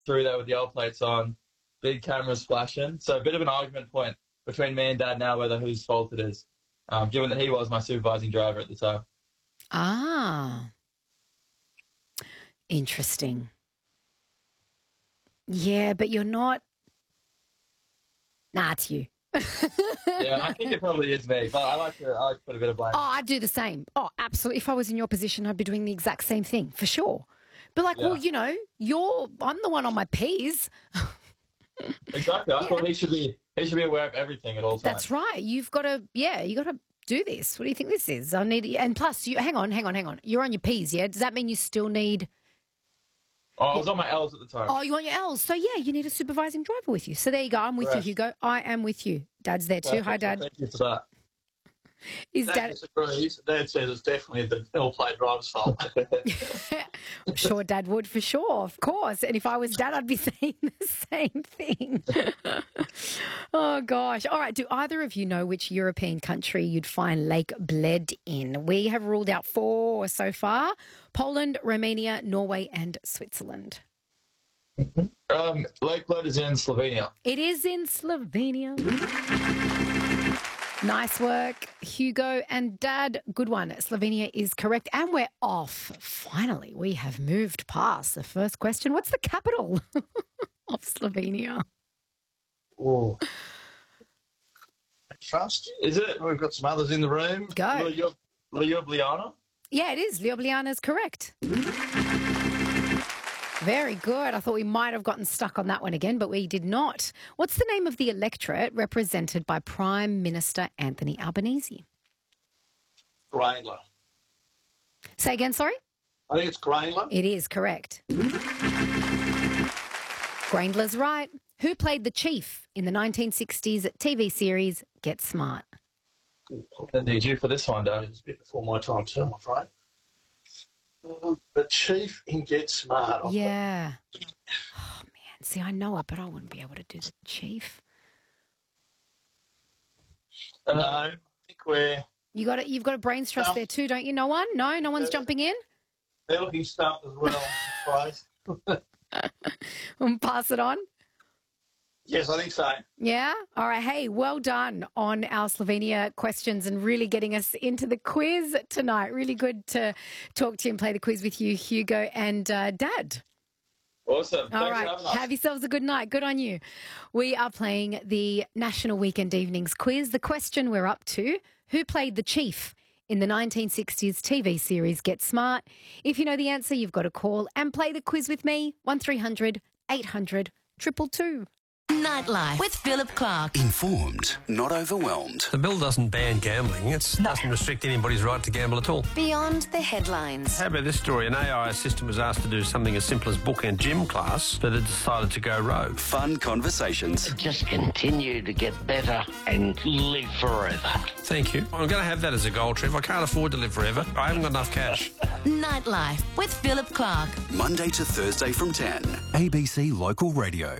through there with the old plates on, big cameras flashing. So a bit of an argument point between me and Dad now whether whose fault it is, given that he was my supervising driver at the time. Ah, interesting. Yeah, but you're not. Nah, it's you. Yeah, I think it probably is me, but I like to put a bit of blame. Oh, I'd do the same. Oh, absolutely. If I was in your position, I'd be doing the exact same thing, for sure. But well, I'm the one on my P's. Exactly. I thought he should be aware of everything at all times. That's right. You got to do this. What do you think this is? I need, and plus, hang on. You're on your P's, yeah? Does that mean you still need? Oh, I was on my L's at the time. Oh, you want your L's. So, yeah, you need a supervising driver with you. So, there you go. I'm with you, Hugo. I am with you. Dad's there too. Hi, Dad. Thank you for that. Dad disagrees. Dad says it's definitely the ill-played driver's fault. I'm sure Dad would, for sure, of course. And if I was Dad, I'd be saying the same thing. Oh, gosh. All right. Do either of you know which European country you'd find Lake Bled in? We have ruled out 4 so far: Poland, Romania, Norway, and Switzerland. Lake Bled is in Slovenia. It is in Slovenia. Nice work, Hugo and Dad. Good one. Slovenia is correct. And we're off. Finally, we have moved past the first question. What's the capital of Slovenia? Oh. Trust. Is it? We've got some others in the room. Go. Ljubljana? Yeah, it is. Ljubljana is correct. Very good. I thought we might have gotten stuck on that one again, but we did not. What's the name of the electorate represented by Prime Minister Anthony Albanese? Grainler. Say again, sorry? I think it's Grainler. It is correct. Graindler's right. Who played the chief in the 1960s TV series Get Smart? I need you for this one, Dad. It's a bit before my time too, I'm afraid. The chief in Get Smart. Yeah. Oh, man. See, I know it, but I wouldn't be able to do the chief. No, I think you've got a brains trust there too, don't you? No one? No one's jumping in? They're looking stumped as well, I'm afraid. Pass it on. Yes, I think so. Yeah? All right. Hey, well done on our Slovenia questions and really getting us into the quiz tonight. Really good to talk to you and play the quiz with you, Hugo and Dad. Awesome. All right. Have yourselves a good night. Good on you. We are playing the National Weekend Evenings quiz. The question we're up to: who played the chief in the 1960s TV series Get Smart? If you know the answer, you've got to call and play the quiz with me. 1300 800 222. Nightlife with Philip Clark. Informed, not overwhelmed. The bill doesn't ban gambling. It doesn't restrict anybody's right to gamble at all. Beyond the headlines. How about this story? An AI assistant was asked to do something as simple as book a gym class, but it decided to go rogue. Fun conversations. Just continue to get better and live forever. Thank you. I'm going to have that as a goal, Trev. I can't afford to live forever. I haven't got enough cash. Nightlife with Philip Clark. Monday to Thursday from 10. ABC Local Radio.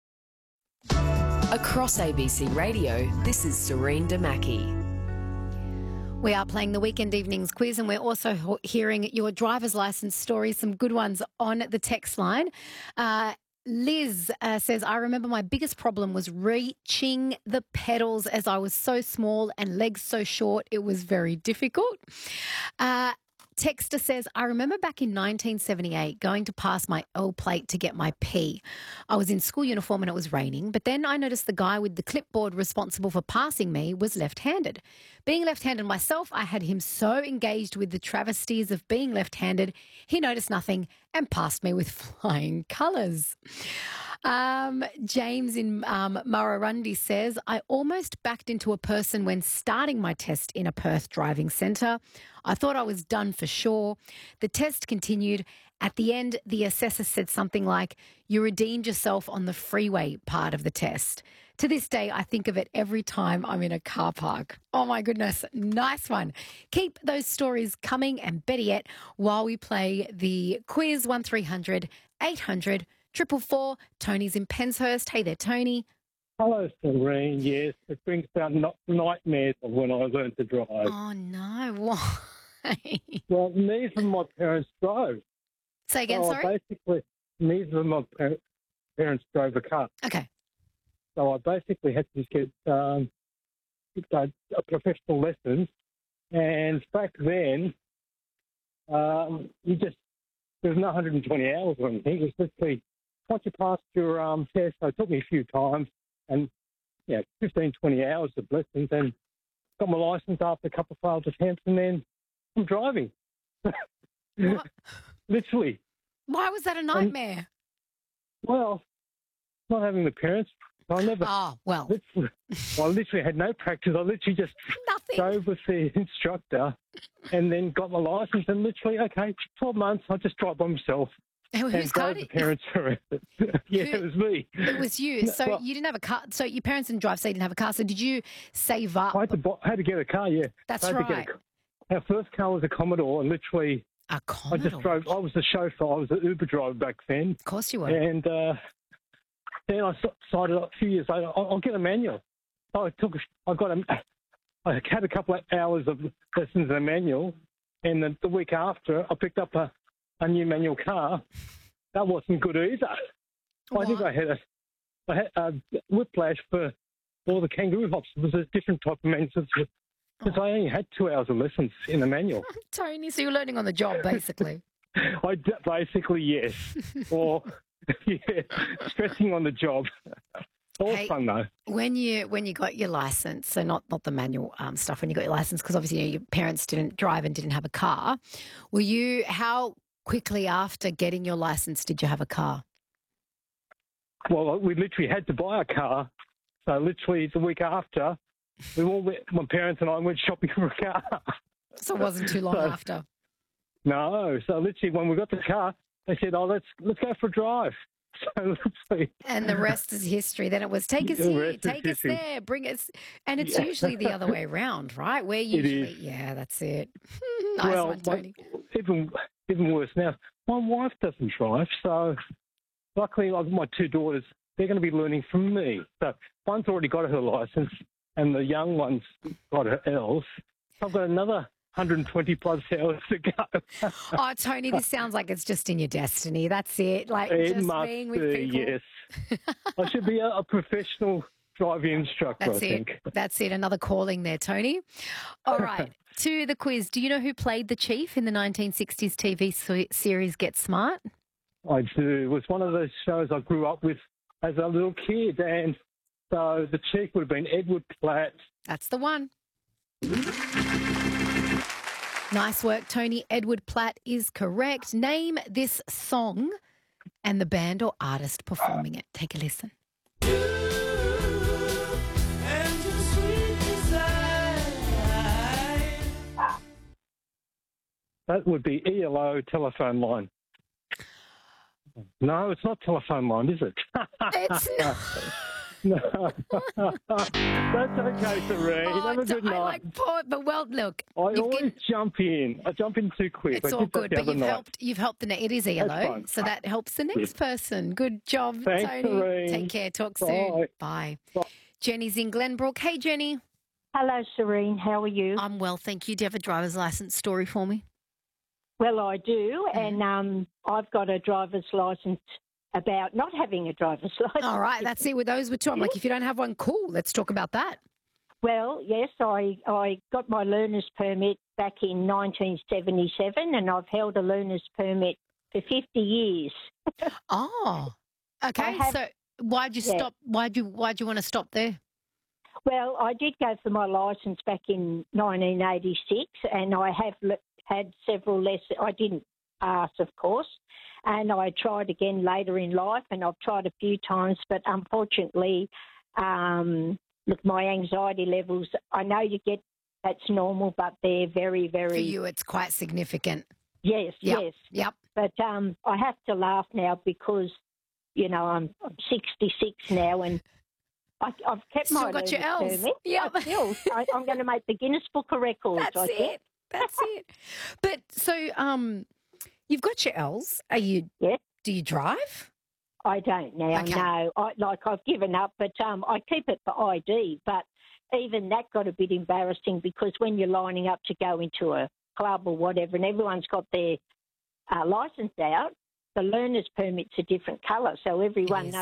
Across ABC Radio, this is Serene Damaki. We are playing the Weekend Evenings quiz, and we're also hearing your driver's license stories, some good ones on the text line. Liz says, I remember my biggest problem was reaching the pedals as I was so small and legs so short. It was very difficult. Texter says, I remember back in 1978 going to pass my L plate to get my P. I was in school uniform and it was raining, but then I noticed the guy with the clipboard responsible for passing me was left-handed. Being left-handed myself, I had him so engaged with the travesties of being left-handed, he noticed nothing and passed me with flying colours. James in Murrurundi says, I almost backed into a person when starting my test in a Perth driving centre. I thought I was done for sure. The test continued. At the end, the assessor said something like, you redeemed yourself on the freeway part of the test. To this day, I think of it every time I'm in a car park. Oh, my goodness. Nice one. Keep those stories coming, and better yet, while we play the quiz, 1300 800 444. Tony's in Penshurst. Hey there, Tony. Hello, Serene. Yes, it brings back nightmares of when I learned to drive. Oh, no. Why? Well, neither of my parents drove. Say again, sorry? Basically, neither of my parents. parents drove a car. Okay. So I basically had to just get a professional lessons. And back then, there's no 120 hours or anything. It was literally, once you passed your test, so it took me a few times, and 15, 20 hours of lessons, and got my license after a couple of failed attempts, and then I'm driving. Literally. Why was that a nightmare? Well, not having the parents. I never. Oh, well. I literally had no practice. I literally just drove with the instructor and then got my license, and literally, 12 months, I just drive by myself. Whose car drove the parents around. It was me. It was you. So you didn't have a car. So your parents didn't drive, so you didn't have a car. So did you save up? I had to get a car, yeah. That's right. Our first car was a Commodore, and literally, a Commodore? I just drove. I was the chauffeur. I was an Uber driver back then. Of course you were. And then I decided a few years later, I'll get a manual. So I had a couple of hours of lessons in a manual, and the week after, I picked up a new manual car. That wasn't good either. What? I think I had a whiplash for all the kangaroo hops. It was a different type of manual because I only had 2 hours of lessons in the manual. Tony, so you're learning on the job, basically. Basically, yes. Or, stressing on the job. All fun, though. When you got your license, so not the manual stuff, when you got your license, because obviously your parents didn't drive and didn't have a car, how quickly after getting your license did you have a car? Well, we literally had to buy a car. So literally the week after, my parents and I went shopping for a car. So it wasn't too long after? No. So literally when we got the car, they said, let's go for a drive. So literally. And the rest is history. Then it was take us here, take us there, bring us. And it's usually the other way around, right? We're usually, that's it. Nice one, Tony. Even worse now, my wife doesn't drive, so luckily I've got my two daughters. They're going to be learning from me. So one's already got her licence, and the young one's got her L's. So I've got another 120 plus hours to go. Oh, Tony, this sounds like it's just in your destiny. That's it. Like it just must being with be, people. yes. I should be a professional driving instructor, I think. That's it. Another calling there, Tony. All right. To the quiz. Do you know who played the Chief in the 1960s TV series Get Smart? I do. It was one of those shows I grew up with as a little kid, and so the Chief would have been Edward Platt. That's the one. Nice work, Tony. Edward Platt is correct. Name this song and the band or artist performing it. Take a listen. That would be ELO, Telephone Line. No, it's not Telephone Line, is it? It's not. No. That's okay, Serene. Have a good night. I like Port, but well, look. I always jump in. I jump in too quick. It's all good, but you've helped it is ELO, so that helps the next person. Good job, Thanks, Tony. Serene. Take care. Talk Bye. soon. Bye. Jenny's in Glenbrook. Hey, Jenny. Hello, Serene. How are you? I'm well, thank you. Do you have a driver's license story for me? Well, I do, and I've got a driver's license about not having a driver's license. All right, that's it. With those were two. I'm like, if you don't have one, cool. Let's talk about that. Well, yes, I got my learner's permit back in 1977, and I've held a learner's permit for 50 years. Oh, okay. So why'd you stop? Why'd you want to stop there? Well, I did go for my licence back in 1986, and I have had several lessons. I didn't pass, of course, and I tried again later in life, and I've tried a few times, but unfortunately, look, my anxiety levels, I know that's normal, but they're very, very... For you, it's quite significant. Yes, yes. Yep. But I have to laugh now because, I'm 66 now, and I've kept Still my got your L's. permit. Yep. I'm going to make the Guinness Book of Records. That's it. That's it. But so you've got your L's. Do you drive? I don't now. Okay. No, I've given up, but I keep it for ID. But even that got a bit embarrassing because when you're lining up to go into a club or whatever, and everyone's got their license out, the learner's permit's a different colour, so everyone knows